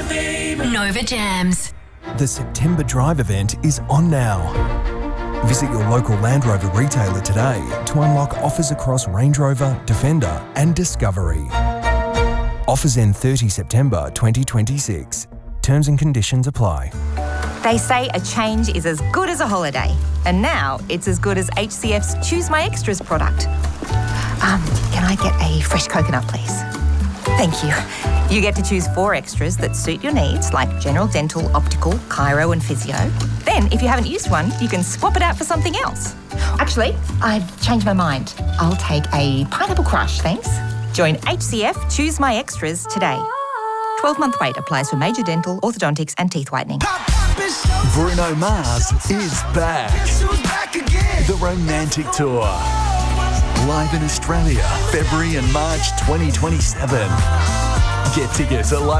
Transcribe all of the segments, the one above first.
Nova Jams. The September Drive event is on now. Visit your local Land Rover retailer today to unlock offers across Range Rover, Defender and Discovery. Offers end 30 September 2026. Terms and conditions apply. They say a change is as good as a holiday, and now it's as good as HCF's Choose My Extras product. Can I get a fresh coconut, please? Thank you. You get to choose 4 extras that suit your needs, like general dental, optical, chiro and physio. Then, if you haven't used one, you can swap it out for something else. Actually, I've changed my mind. I'll take a pineapple crush, thanks. Join HCF Choose My Extras today. 12-month wait applies for major dental, orthodontics and teeth whitening. Bruno Mars is back. The Romantic Tour. Live in Australia, February and March 2027. Get tickets at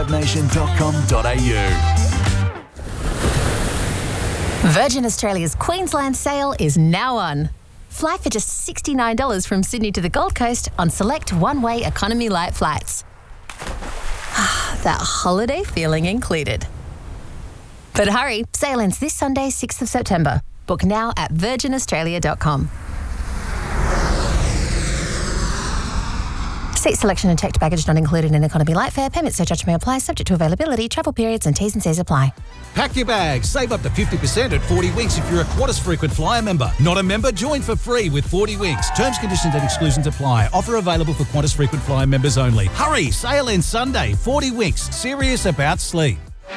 livenation.com.au. Virgin Australia's Queensland sale is now on. Fly for just $69 from Sydney to the Gold Coast on select one-way economy light flights. That holiday feeling included. But hurry, sale ends this Sunday, 6th of September. Book now at virginaustralia.com. Seat selection and checked baggage not included in economy light fare. Payment surcharge may apply, subject to availability, travel periods and T's and C's apply. Pack your bags. Save up to 50% at 40 Winks if you're a Qantas Frequent Flyer member. Not a member? Join for free with 40 Winks. Terms, conditions and exclusions apply. Offer available for Qantas Frequent Flyer members only. Hurry! Sale ends Sunday. 40 Winks. Serious about sleep.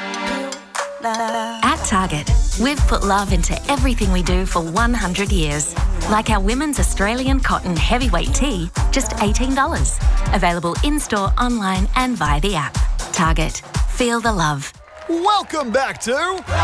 At Target, we've put love into everything we do for 100 years. Like our women's Australian cotton heavyweight tee, just $18. Available in-store, online and via the app. Target. Feel the love. Welcome back to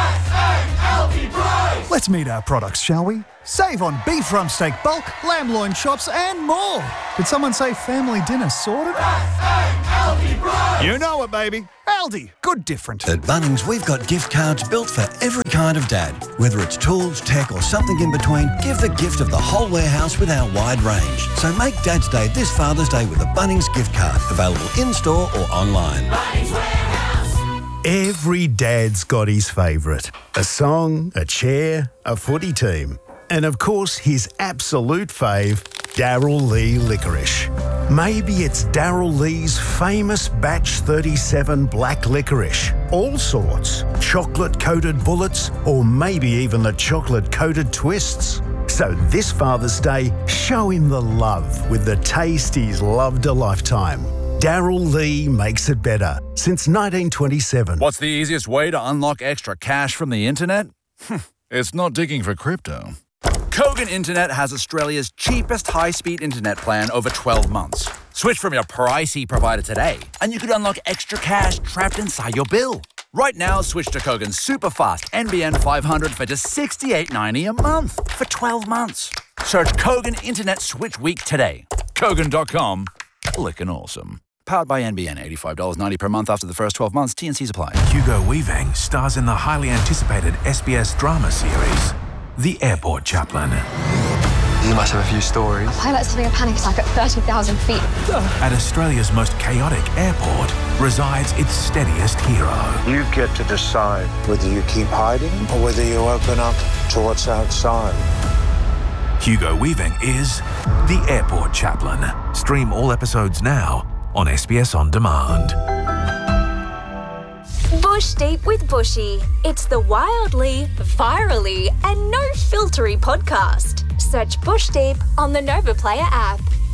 Aldi Price. Let's meet our products, shall we? Save on beef rump steak bulk, lamb loin chops and more. Did someone say family dinner sorted? Aldi Price. You know it, baby. Aldi. Good different. At Bunnings, we've got gift cards built for every kind of dad. Whether it's tools, tech or something in between, give the gift of the whole warehouse with our wide range. So make Dad's Day this Father's Day with a Bunnings gift card. Available in-store or online. Bunnings Warehouse. Every dad's got his favourite. A song, a chair, a footy team. And of course, his absolute fave, Darryl Lea Licorice. Maybe it's Darryl Lea's famous Batch 37 black licorice. All sorts. Chocolate-coated bullets, or maybe even the chocolate-coated twists. So this Father's Day, show him the love with the taste he's loved a lifetime. Darryl Lea makes it better since 1927. What's the easiest way to unlock extra cash from the internet? It's not digging for crypto. Kogan Internet has Australia's cheapest high-speed internet plan over 12 months. Switch from your pricey provider today, and you could unlock extra cash trapped inside your bill. Right now, switch to Kogan's super-fast NBN 500 for just $68.90 a month for 12 months. Search Kogan Internet Switch Week today. Kogan.com. Lickin' awesome. Powered by NBN, $85.90 per month after the first 12 months. T&Cs apply. Hugo Weaving stars in the highly anticipated SBS drama series, The Airport Chaplain. You must have a few stories. A pilot's having a panic attack at 30,000 feet. At Australia's most chaotic airport resides its steadiest hero. You get to decide whether you keep hiding or whether you open up to what's outside. Hugo Weaving is The Airport Chaplain. Stream all episodes now on SBS On Demand. Bush Deep with Bushy. It's the wildly, virally, and no-filtery podcast. Search Bush Deep on the Nova Player app.